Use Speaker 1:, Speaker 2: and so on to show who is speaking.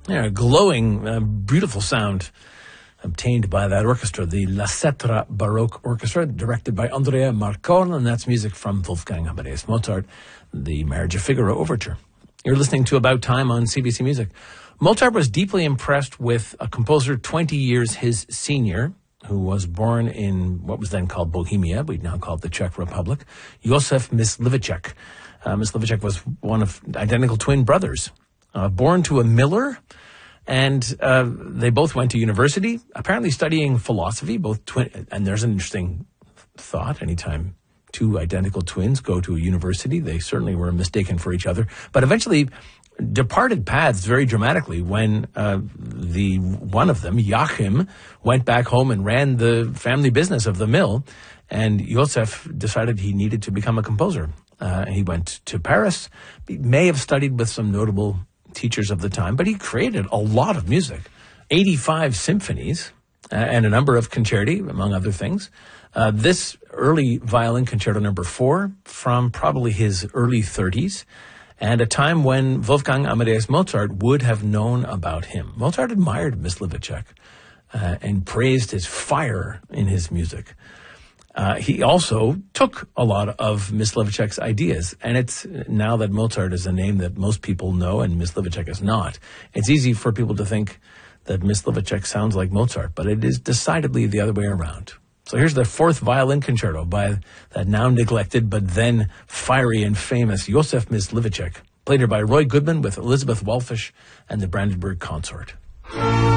Speaker 1: Yeah, glowing, beautiful sound obtained by that orchestra, the La Cetra Baroque Orchestra, directed by Andrea Marcon, and that's music from Wolfgang Amadeus Mozart, the Marriage of Figaro Overture. You're listening to About Time on CBC Music. Mozart was deeply impressed with a composer 20 years his senior, who was born in what was then called Bohemia, we'd now call it the Czech Republic, Josef Mysliveček. Mysliveček was one of identical twin brothers, born to a miller, and they both went to university, apparently studying philosophy, both twin. And there's an interesting thought. Anytime two identical twins go to a university, they certainly were mistaken for each other, but eventually departed paths very dramatically when the one of them, Joachim, went back home and ran the family business of the mill, and Josef decided he needed to become a composer. He went to Paris. He may have studied with some notable teachers of the time, but he created a lot of music, 85 symphonies and a number of concerti, among other things. This early violin concerto number 4 from probably his early 30s, and a time when Wolfgang Amadeus Mozart would have known about him. Mozart admired Mysliveček and praised his fire in his music. He also took a lot of Mysliveček's ideas, and it's now that Mozart is a name that most people know and Mysliveček is not, it's easy for people to think that Mysliveček sounds like Mozart, but it is decidedly the other way around. So here's the 4th violin concerto by that now neglected but then fiery and famous Josef Mysliveček, played here by Roy Goodman with Elizabeth Walfish and the Brandenburg Consort.